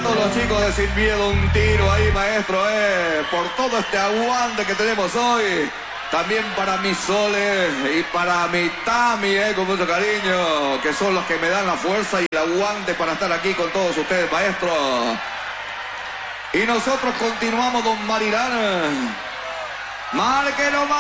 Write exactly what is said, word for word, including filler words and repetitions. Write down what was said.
todos los chicos de Sin Miedo, un tiro ahí, maestro, eh, por todo este aguante que tenemos hoy. También para mi Sole y para mi Tami, eh, con mucho cariño, que son los que me dan la fuerza y el aguante para estar aquí con todos ustedes, maestro. Y nosotros continuamos, don Marilán. Márquelo más.